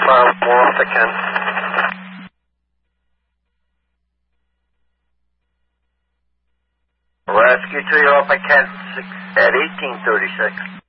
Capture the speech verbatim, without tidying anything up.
miles more if I can. Rescue to you if I can, six, at eighteen thirty-six.